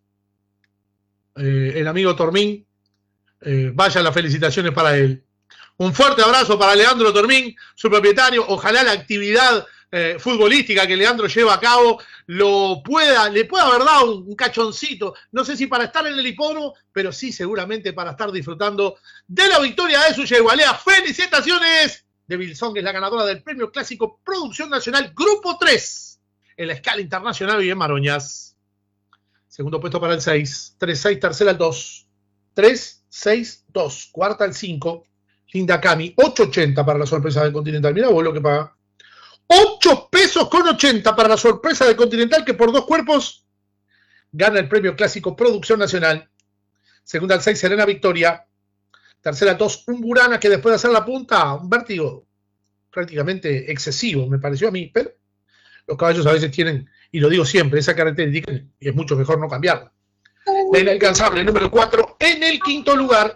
el amigo Tormín, vaya las felicitaciones para él. Un fuerte abrazo para Leandro Tormín, su propietario. Ojalá la actividad futbolística que Leandro lleva a cabo le pueda haber dado un cachoncito. No sé si para estar en el hipódromo, pero sí seguramente para estar disfrutando de la victoria de su yegualea. ¡Felicitaciones! Devil Song es la ganadora del premio clásico Producción Nacional Grupo 3 en la escala internacional y en Maroñas. Segundo puesto para el 6. 3-6, tercera el 2. 3-6-2. Cuarta el 5. Lindacami, 8.80 para la sorpresa del Continental. Mira vos lo que paga. 8 pesos con 80 para la sorpresa del Continental, que por 2 cuerpos gana el premio clásico Producción Nacional. Segunda al 6, Serena Victoria. Tercera al 2, Umburana, que después de hacer la punta, un vértigo prácticamente excesivo, me pareció a mí, pero los caballos a veces tienen, y lo digo siempre, esa característica, y es mucho mejor no cambiarla. La inalcanzable, número 4, en el quinto lugar.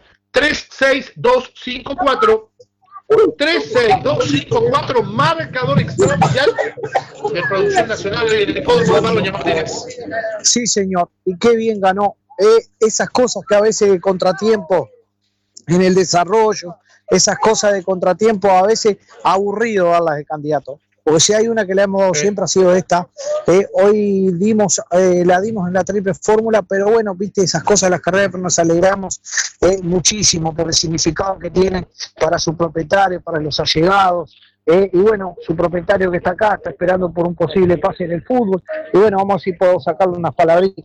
3-6-2-5-4. 3-6-2-5-4, marcador extraoficial de Producción Nacional del hipódromo de Maroña Martínez. Sí, señor, y qué bien ganó. Esas cosas que a veces de contratiempo en el desarrollo, esas cosas de contratiempo a veces aburrido darlas de candidato. Porque si hay una que le hemos dado siempre ha sido esta. Hoy la dimos en la triple fórmula, pero bueno, viste esas cosas de las carreras, pero nos alegramos muchísimo por el significado que tienen para su propietario, para los allegados. Y bueno, su propietario que está acá, está esperando por un posible pase en el fútbol. Y bueno, vamos a ver si puedo sacarle unas palabritas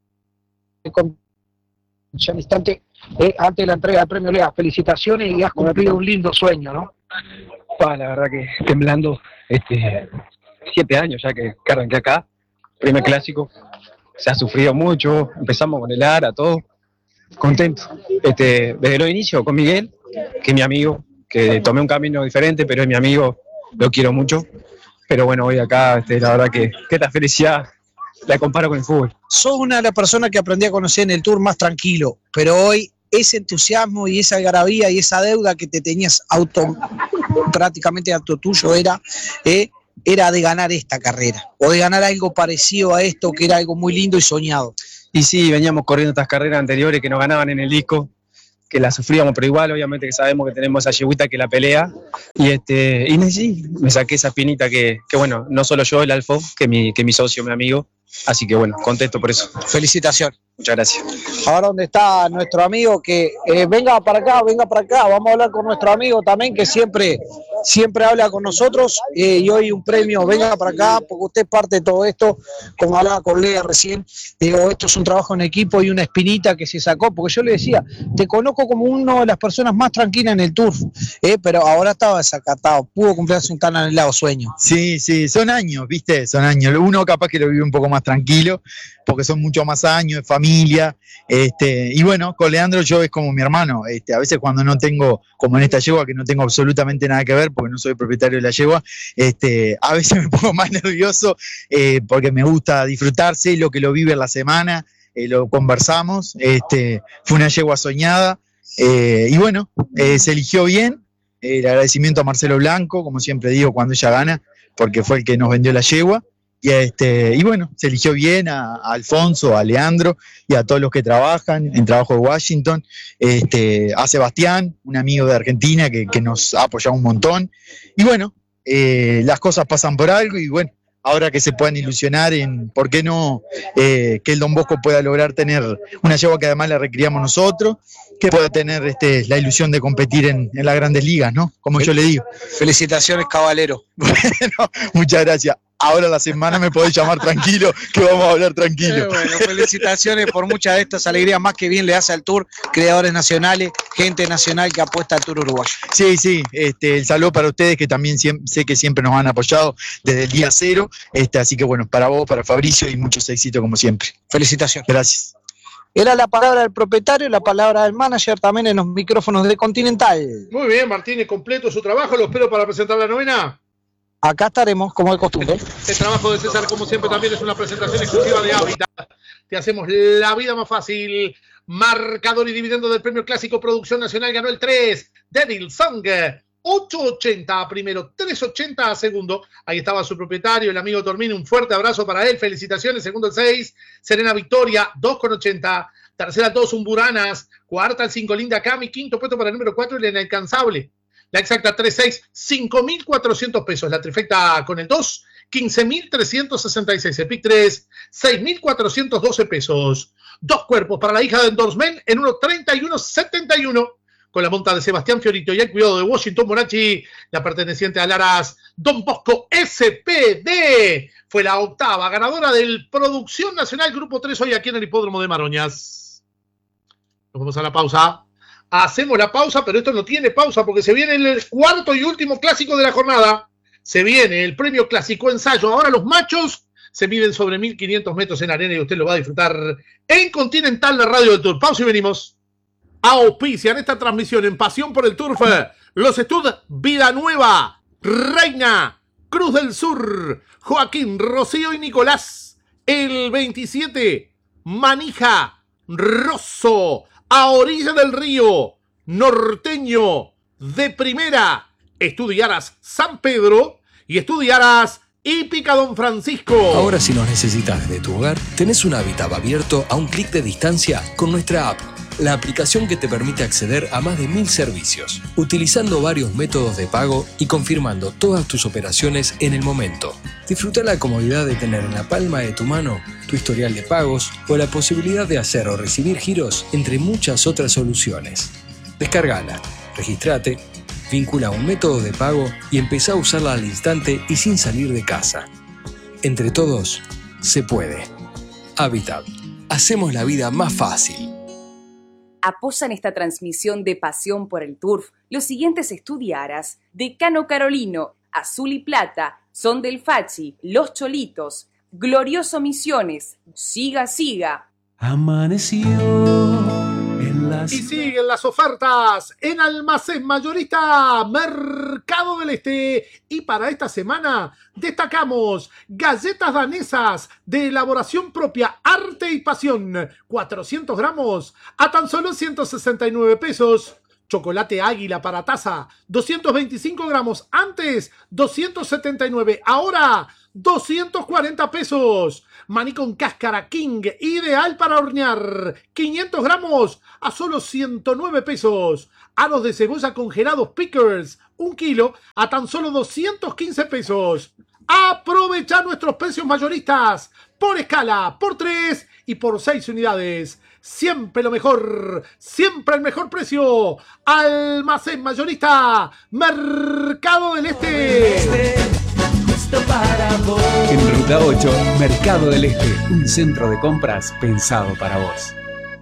ya al instante antes de la entrega del premio Lea. Felicitaciones y has cumplido un lindo sueño, ¿no? La verdad que temblando, 7 años ya que arranqué acá, primer clásico, se ha sufrido mucho, empezamos con el ARA, todo, contento. Desde los inicios con Miguel, que es mi amigo, que tomé un camino diferente, pero es mi amigo, lo quiero mucho. Pero bueno, hoy acá, la verdad que esta felicidad la comparo con el fútbol. Sos una de las personas que aprendí a conocer en el Tour más tranquilo, pero hoy ese entusiasmo y esa algarabía y esa deuda que te tenías prácticamente auto tuyo era de ganar esta carrera, o de ganar algo parecido a esto, que era algo muy lindo y soñado. Y sí, veníamos corriendo estas carreras anteriores que nos ganaban en el disco, que la sufríamos, pero igual obviamente que sabemos que tenemos esa yeguita que la pelea, y sí, me saqué esa espinita que bueno, no solo yo, el Alfo, que mi socio, mi amigo, así que bueno, contento por eso. Felicitaciones. Muchas gracias. Ahora donde está nuestro amigo que venga para acá, vamos a hablar con nuestro amigo también que siempre habla con nosotros y hoy un premio, venga para acá porque usted es parte de todo esto, como hablaba con Lea recién, digo, esto es un trabajo en equipo y una espinita que se sacó, porque yo le decía, te conozco como una de las personas más tranquilas en el Tour, pero ahora estaba desacatado, pudo cumplirse un tan anhelado sueño. Sí, son años, ¿viste? Son años. Uno capaz que lo vive un poco más tranquilo, porque son muchos más años de familia, y bueno, con Leandro yo es como mi hermano, a veces cuando no tengo, como en esta yegua, que no tengo absolutamente nada que ver, porque no soy propietario de la yegua, a veces me pongo más nervioso, porque me gusta disfrutarse, lo que lo vive en la semana, lo conversamos, fue una yegua soñada, y bueno, se eligió bien, el agradecimiento a Marcelo Blanco, como siempre digo, cuando ella gana, porque fue el que nos vendió la yegua. Y bueno, se eligió bien a Alfonso, a Leandro y a todos los que trabajan en Trabajo de Washington, a Sebastián, un amigo de Argentina que nos ha apoyado un montón. Y bueno, las cosas pasan por algo y bueno, ahora que se puedan ilusionar en, ¿por qué no? Que el Don Bosco pueda lograr tener una yegua que además la recriamos nosotros, que pueda tener la ilusión de competir en las grandes ligas, ¿no? Como yo le digo. Felicitaciones, caballero. Bueno, muchas gracias. Ahora la semana me podés llamar tranquilo, que vamos a hablar tranquilo. Bueno, felicitaciones por muchas de estas alegrías, más que bien le hace al Tour, creadores nacionales, gente nacional que apuesta al Tour uruguayo. Sí, el saludo para ustedes que también sé que siempre nos han apoyado desde el día cero, así que bueno, para vos, para Fabricio y muchos éxitos como siempre. Felicitaciones. Gracias. Era la palabra del propietario y la palabra del manager también en los micrófonos de Continental. Muy bien, Martínez, completo su trabajo, lo espero para presentar la novena. Acá estaremos, como de costumbre. El trabajo de César, como siempre, también es una presentación exclusiva de Hábitat. Te hacemos la vida más fácil. Marcador y dividendo del Premio Clásico Producción Nacional ganó el 3. Devil Song, 8.80 a primero, 3.80 a segundo. Ahí estaba su propietario, el amigo Tormini. Un fuerte abrazo para él. Felicitaciones. Segundo el 6. Serena Victoria, 2.80. Tercera 2, Umburanas. Cuarta el 5, Linda Cami. Quinto puesto para el número 4, el Inalcanzable. La exacta 3.6, 5.400 pesos. La trifecta con el 2, 15.366. El pick 3, 6.412 pesos. Dos cuerpos para la hija de Endorsement en 1.31.71. Con la monta de Sebastián Fiorito y el cuidado de Washington Monachi, la perteneciente a Laras Don Bosco SPD. Fue la octava ganadora del Producción Nacional Grupo 3 hoy aquí en el Hipódromo de Maroñas. Nos vamos a la pausa. Hacemos la pausa, pero esto no tiene pausa porque se viene el cuarto y último clásico de la jornada. Se viene el premio clásico ensayo. Ahora los machos se miden sobre 1.500 metros en arena y usted lo va a disfrutar en Continental, la radio del Tour. Pausa y venimos. Auspician esta transmisión en Pasión por el Turf los Estud Vida Nueva, Reina, Cruz del Sur, Joaquín, Rocío y Nicolás. El 27, Manija, Rosso, a orilla del río, Norteño, de primera, Estudiaras San Pedro y Estudiaras Hípica Don Francisco. Ahora si nos necesitas desde tu hogar, tenés un Hábitat abierto a un clic de distancia con nuestra app. La aplicación que te permite acceder a más de 1.000 servicios, utilizando varios métodos de pago y confirmando todas tus operaciones en el momento. Disfruta la comodidad de tener en la palma de tu mano tu historial de pagos o la posibilidad de hacer o recibir giros entre muchas otras soluciones. Descárgala, registrate, vincula un método de pago y empezá a usarla al instante y sin salir de casa. Entre todos, se puede. Hábitat. Hacemos la vida más fácil. Apoyan esta transmisión de Pasión por el Turf los siguientes estudiaras de Cano Carolino, Azul y Plata, Son del Fachi, Los Cholitos, Glorioso Misiones. Siga, siga. Amaneció en las... Y siguen las ofertas en Almacén Mayorista Mercado del Este. Y para esta semana destacamos galletas danesas de elaboración propia, arte y pasión. 400 gramos a tan solo 169 pesos. Chocolate Águila para taza, 225 gramos, antes 279, ahora 240 pesos. Maní con cáscara King, ideal para hornear, 500 gramos a solo 109 pesos. Aros de cebolla congelados Pickers, 1 kilo a tan solo 215 pesos. Aprovecha nuestros precios mayoristas por escala, por 3 y por 6 unidades. Siempre lo mejor, siempre el mejor precio. Almacén Mayorista Mercado del Este. En Ruta 8, Mercado del Este, un centro de compras pensado para vos.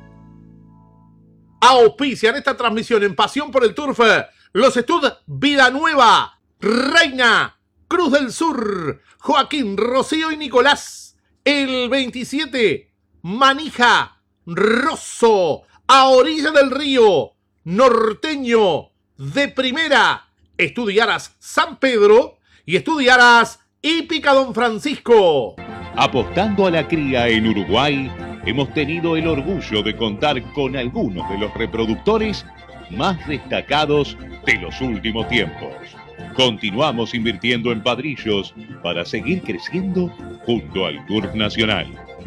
Auspician esta transmisión en Pasión por el Turf los estudios Vida Nueva, Reina, Cruz del Sur, Joaquín, Rocío y Nicolás. El 27, Manija, Rosso, a orilla del río, Norteño, de Primera, Estudiaras San Pedro y Estudiaras Hípica Don Francisco. Apostando a la cría en Uruguay, hemos tenido el orgullo de contar con algunos de los reproductores más destacados de los últimos tiempos. Continuamos invirtiendo en padrillos para seguir creciendo junto al Turf Nacional.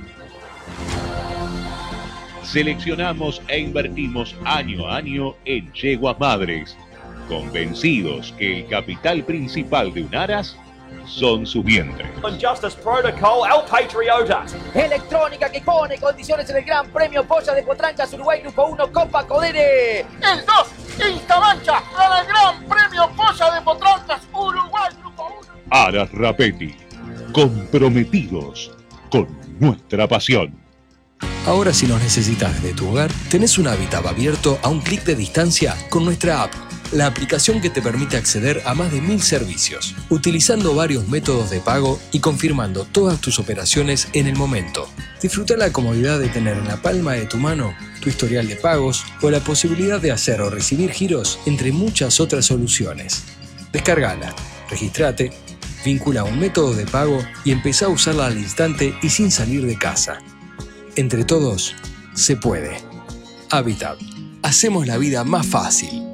Seleccionamos e invertimos año a año en yeguas madres, convencidos que el capital principal de un aras son sus vientres. On Justice Protocol, El Patriota. Electrónica que pone condiciones en el Gran Premio Polla de Potrancas Uruguay Grupo 1 Copa Codere. El 2, Instamancha, para el Gran Premio Polla de Potrancas Uruguay Grupo 1. Aras Rapetti, comprometidos con nuestra pasión. Ahora si nos necesitas desde tu hogar, tenés un hábitat abierto a un clic de distancia con nuestra app, la aplicación que te permite acceder a más de 1000 servicios, utilizando varios métodos de pago y confirmando todas tus operaciones en el momento. Disfruta la comodidad de tener en la palma de tu mano tu historial de pagos o la posibilidad de hacer o recibir giros, entre muchas otras soluciones. Descárgala, registrate, vincula un método de pago y empezá a usarla al instante y sin salir de casa. Entre todos, se puede. Habitat. Hacemos la vida más fácil.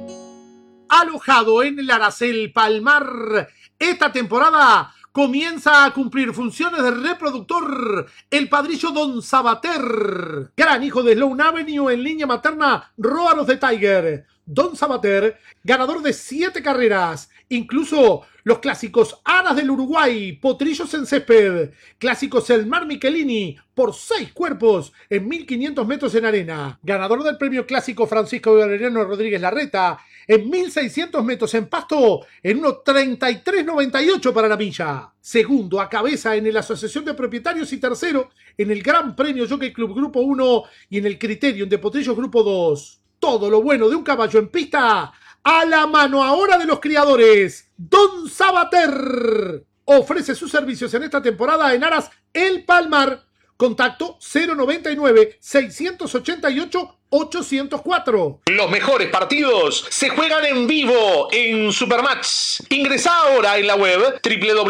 Alojado en el Aracel Palmar, esta temporada comienza a cumplir funciones de reproductor el padrillo Don Sabater, gran hijo de Sloan Avenue en línea materna Róanos de Tiger. Don Sabater, ganador de 7 carreras, incluso los clásicos Aras del Uruguay, Potrillos en Césped, clásicos El Mar Michelini, por 6 cuerpos en 1500 metros en arena, ganador del premio clásico Francisco Valeriano Rodríguez Larreta, en 1600 metros en pasto, en 1:33.98 para la milla. Segundo a cabeza en la Asociación de Propietarios y tercero en el Gran Premio Jockey Club Grupo 1 y en el Criterium de Potrillos Grupo 2. Todo lo bueno de un caballo en pista a la mano ahora de los criadores. Don Sabater ofrece sus servicios en esta temporada en Aras El Palmar. Contacto 099-688-804. Los mejores partidos se juegan en vivo en Supermatch. Ingresá ahora en la web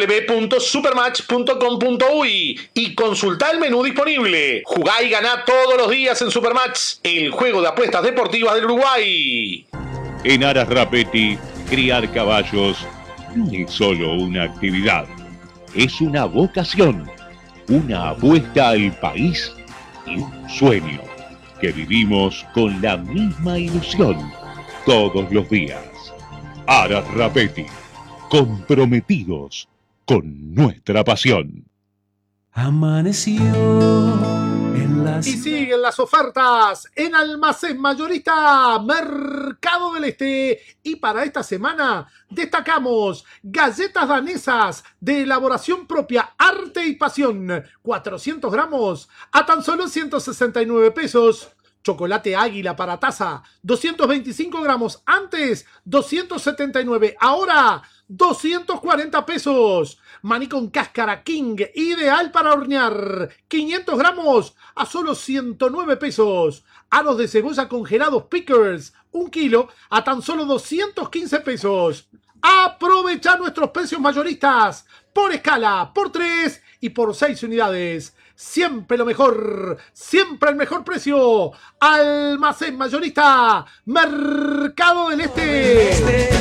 www.supermatch.com.uy y consultá el menú disponible. Jugá y ganá todos los días en Supermatch, el juego de apuestas deportivas del Uruguay. En Aras Rapetti, criar caballos no es solo una actividad, es una vocación. Una apuesta al país y un sueño que vivimos con la misma ilusión todos los días. Aras Rapetti, comprometidos con nuestra pasión. Amaneció en las... Y siguen las ofertas en Almacén Mayorista Mercado del Este. Y para esta semana destacamos galletas danesas de elaboración propia, arte y pasión, 400 gramos a tan solo 169 pesos. Chocolate Águila para taza, 225 gramos, antes 279, ahora 240 pesos. Maní con cáscara King, ideal para hornear, 500 gramos a solo 109 pesos. Aros de cebolla congelados Pickers, 1 kilo a tan solo 215 pesos. Aprovecha nuestros precios mayoristas por escala, por 3 y por 6 unidades. Siempre lo mejor, siempre el mejor precio. Almacén mayorista, Mercado del Este.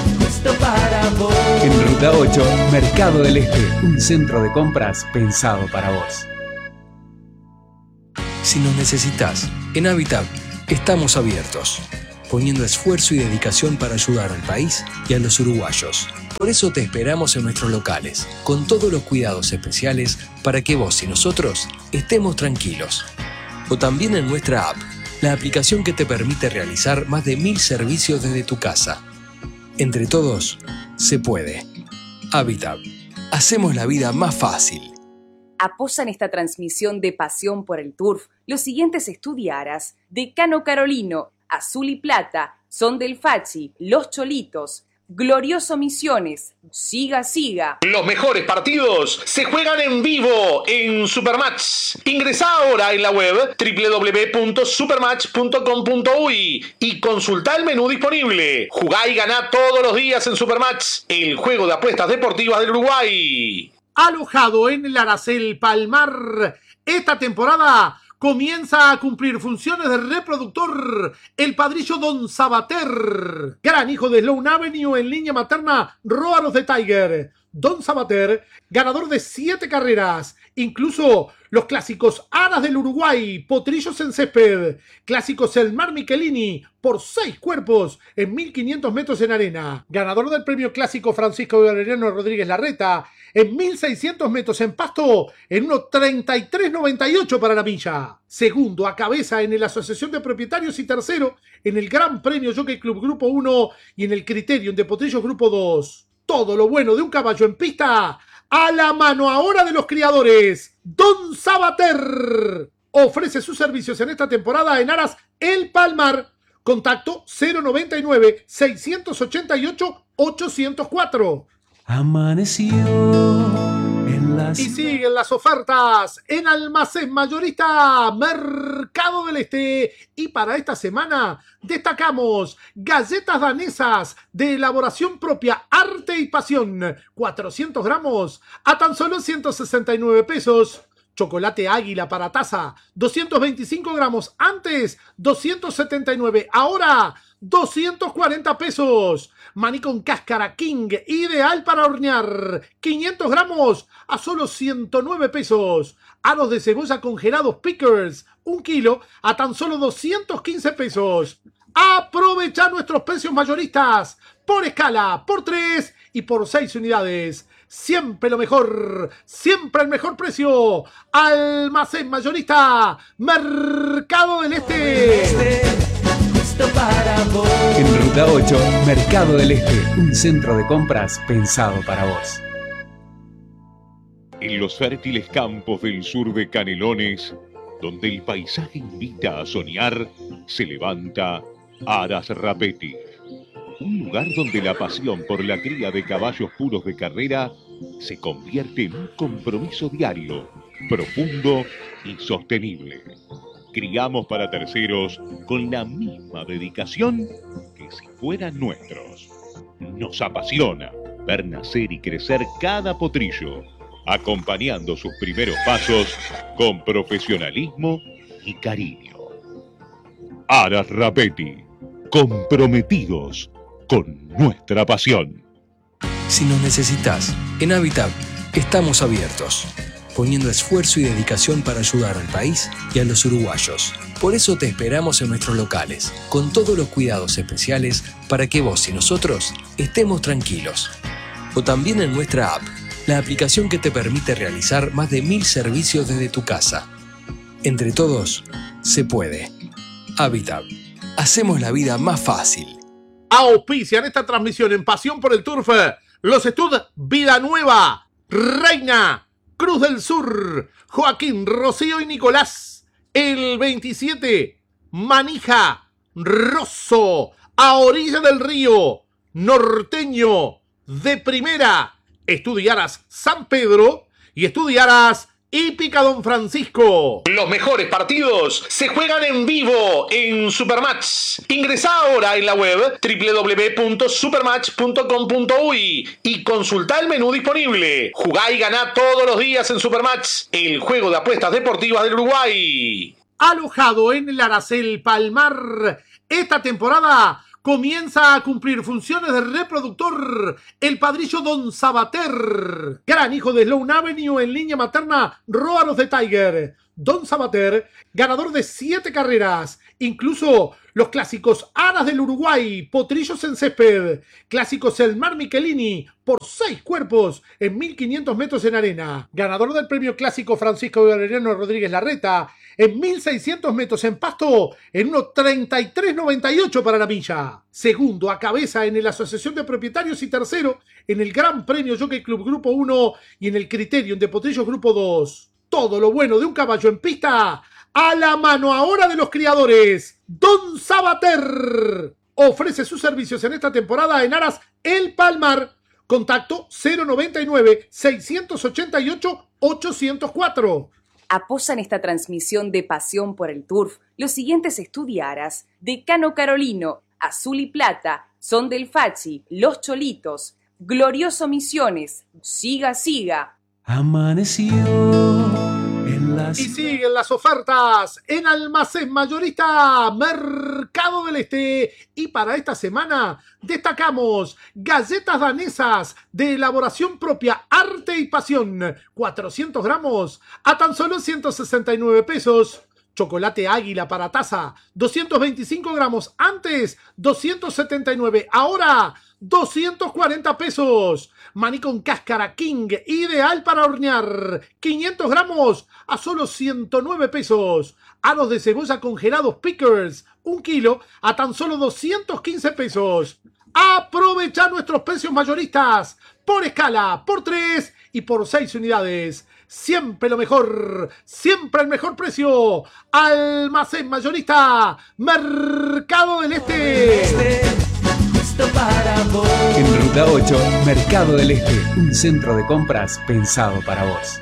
En Ruta 8, Mercado del Este, un centro de compras pensado para vos. Si nos necesitas, en Habitat estamos abiertos, poniendo esfuerzo y dedicación para ayudar al país y a los uruguayos. Por eso te esperamos en nuestros locales, con todos los cuidados especiales para que vos y nosotros estemos tranquilos. O también en nuestra app, la aplicación que te permite realizar más de 1000 servicios desde tu casa. Entre todos, se puede. Habitat. Hacemos la vida más fácil. Apoyan esta transmisión de Pasión por el Turf los siguientes estudiaras: Decano Carolino, Azul y Plata, Son del Fachi, Los Cholitos, Glorioso Misiones, Siga Siga. Los mejores partidos se juegan en vivo en Supermatch. Ingresá ahora en la web www.supermatch.com.uy y consultá el menú disponible. Jugá y ganá todos los días en Supermatch, el juego de apuestas deportivas del Uruguay. Alojado en el Aracel Palmar, esta temporada comienza a cumplir funciones de reproductor el padrillo Don Sabater, gran hijo de Sloan Avenue en línea materna Róaros de Tiger. Don Sabater, ganador de 7 carreras, incluso los clásicos Aras del Uruguay, Potrillos en Césped, clásicos El Mar Michelini, por 6 cuerpos en 1500 metros en arena, ganador del premio clásico Francisco Valeriano Rodríguez Larreta, en 1600 metros en pasto, en 1:33.98 para la milla. Segundo a cabeza en la Asociación de Propietarios y tercero en el Gran Premio Jockey Club Grupo 1 y en el Criterium de Potrillos Grupo 2. Todo lo bueno de un caballo en pista a la mano ahora de los criadores. Don Sabater ofrece sus servicios en esta temporada en Aras El Palmar. Contacto 099-688-804. Amaneció en las... Y siguen las ofertas en Almacén Mayorista Mercado del Este. Y para esta semana destacamos galletas danesas de elaboración propia, arte y pasión, 400 gramos a tan solo 169 pesos. Chocolate Águila para taza, 225 gramos, antes 279, ahora 240 pesos. Maní con cáscara King, ideal para hornear, 500 gramos a solo 109 pesos. Aros de cebolla congelados Pickers, 1 kilo a tan solo 215 pesos. Aprovecha nuestros precios mayoristas por escala, por 3 y por 6 unidades. Siempre lo mejor, siempre el mejor precio. Almacén Mayorista Mercado del Este. En Ruta 8, Mercado del Este, un centro de compras pensado para vos. En los fértiles campos del sur de Canelones, donde el paisaje invita a soñar, se levanta Aras Rapetti. Un lugar donde la pasión por la cría de caballos puros de carrera se convierte en un compromiso diario, profundo y sostenible. Criamos para terceros con la misma dedicación que si fueran nuestros. Nos apasiona ver nacer y crecer cada potrillo, acompañando sus primeros pasos con profesionalismo y cariño. Aras Rapetti, comprometidos con nuestra pasión. Si nos necesitas, en Habitat estamos abiertos, poniendo esfuerzo y dedicación para ayudar al país y a los uruguayos. Por eso te esperamos en nuestros locales, con todos los cuidados especiales para que vos y nosotros estemos tranquilos. O también en nuestra app, la aplicación que te permite realizar más de 1000 servicios desde tu casa. Entre todos, se puede. Habitat. Hacemos la vida más fácil. Auspician esta transmisión en Pasión por el Turf los Estud Vida Nueva, Reina, Cruz del Sur, Joaquín, Rocío y Nicolás. El 27, Manija, Rosso, a orilla del río, Norteño, de primera. Estudiaras San Pedro y estudiaras Hípica Don Francisco. Los mejores partidos se juegan en vivo en Supermatch. Ingresá ahora en la web www.supermatch.com.uy y consultá el menú disponible. Jugá y ganá todos los días en Supermatch, el juego de apuestas deportivas del Uruguay. Alojado en el Aracel Palmar, esta temporada comienza a cumplir funciones de reproductor el padrillo Don Sabater, gran hijo de Sloan Avenue en línea materna Roar of the Tiger. Don Sabater, ganador de 7 carreras, incluso los clásicos Aras del Uruguay, Potrillos en Césped, clásicos El Mar Michelini, por 6 cuerpos en 1500 metros en arena, ganador del premio clásico Francisco Valeriano Rodríguez Larreta, en 1600 metros en pasto, en 1.33.98 para la milla. Segundo a cabeza en la Asociación de Propietarios y tercero en el Gran Premio Jockey Club Grupo 1 y en el Criterium de Potrillos Grupo 2. Todo lo bueno de un caballo en pista, a la mano ahora de los criadores. Don Sabater ofrece sus servicios en esta temporada en Aras El Palmar. Contacto 099-688-804. Apoyan esta transmisión de Pasión por el Turf los siguientes estudiaras: Decano Carolino, Azul y Plata, Son del Fachi, Los Cholitos, Glorioso Misiones, Siga Siga. Amaneció en las... Y siguen las ofertas en Almacén Mayorista Mercado del Este. Y para esta semana destacamos galletas danesas de elaboración propia, arte y pasión, 400 gramos a tan solo 169 pesos. Chocolate Águila para taza, 225 gramos, antes 279, ahora 240 pesos. Maní con cáscara King, ideal para hornear, 500 gramos a solo 109 pesos. Aros de cebolla congelados Pickers, 1 kilo a tan solo 215 pesos. Aprovecha nuestros precios mayoristas por escala, por 3 y por 6 unidades. Siempre lo mejor, siempre el mejor precio. Almacén Mayorista Mercado del Este. En Ruta 8, Mercado del Este, un centro de compras pensado para vos.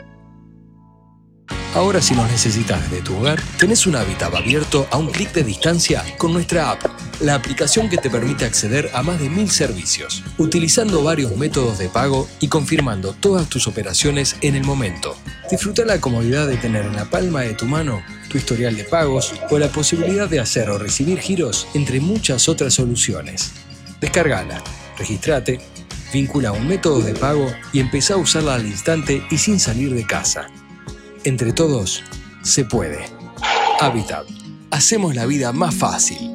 Ahora, si nos necesitas desde tu hogar, tenés un hábitat abierto a un clic de distancia con nuestra app, la aplicación que te permite acceder a más de 1000 servicios, utilizando varios métodos de pago y confirmando todas tus operaciones en el momento. Disfruta la comodidad de tener en la palma de tu mano tu historial de pagos o la posibilidad de hacer o recibir giros, entre muchas otras soluciones. Descárgala, registrate, vincula un método de pago y empezá a usarla al instante y sin salir de casa. Entre todos, se puede. Habitat. Hacemos la vida más fácil.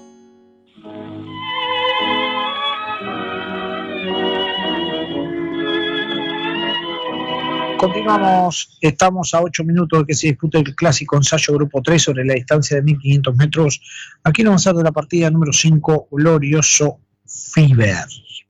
Continuamos, estamos a 8 minutos de que se dispute el clásico ensayo Grupo 3 sobre la distancia de 1500 metros. Aquí nos vamos a hacer de la partida número 5, Glorioso Fever.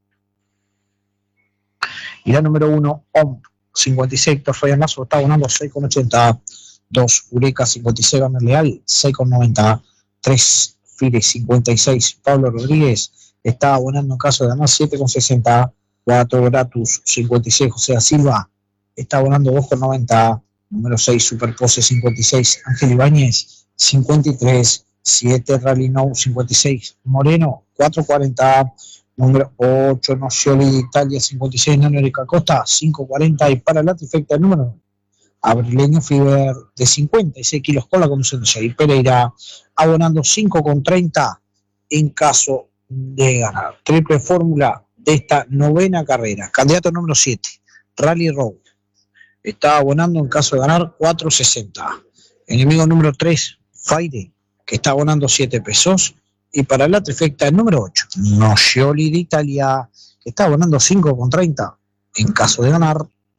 Y la número 1, OMP 56, Héctor Fabián Lazo, está abonando 6,80. 2, Eureka 56, Gamer Leal 6,90. 3, Fire 56, Pablo Rodríguez, está abonando en caso de ganar 7,60. 4, Gratus 56, José da Silva, está abonando 2,90. Número 6, Superpose 56, Ángel Ibáñez 53. 7, Rally No 56, Moreno 4,40. Número 8, Nocioli de Italia 56, Nano Erika Costa 5,40. Y para la trifecta número 9, Abrileño Fiber de 56 kilos con la conducción de Jair Pereira, abonando 5,30 en caso de ganar. Triple fórmula de esta novena carrera. Candidato número 7, Rally Road, está abonando en caso de ganar 4,60. Enemigo número 3, Faire, que está abonando 7 pesos. Y para la trifecta el número 8, Nocioli de Italia, que está abonando 5,30 en caso de ganar.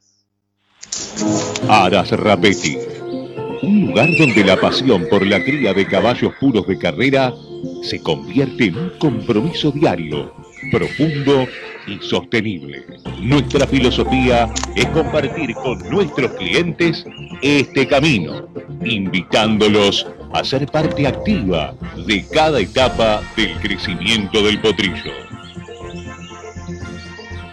Aras Rapetti, un lugar donde la pasión por la cría de caballos puros de carrera se convierte en un compromiso diario, profundo y sostenible. Nuestra filosofía es compartir con nuestros clientes este camino, invitándolos a ser parte activa de cada etapa del crecimiento del potrillo.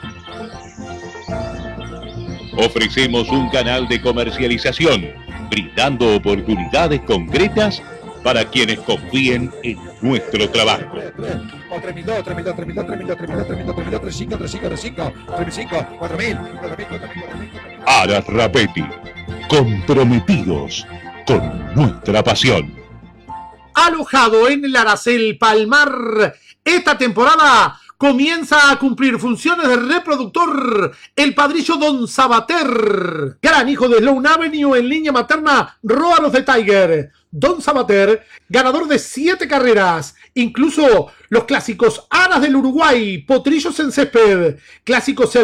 Ofrecemos un canal de comercialización, brindando oportunidades concretas para quienes confíen en nuestro trabajo. 3.002, 3.002, 3.002, 3.002, 3.002, 3.002, 3.500, 3.500, 4.000, 4.000. Aras Rapetti, comprometidos con nuestra pasión. Alojado en el Aracel Palmar, esta temporada comienza a cumplir funciones de reproductor el padrillo Don Sabater, gran hijo de Sloan Avenue en línea materna, Róalos de Tiger. Don Sabater, ganador de 7 carreras, incluso los clásicos Aras del Uruguay, Potrillos en Césped, clásicos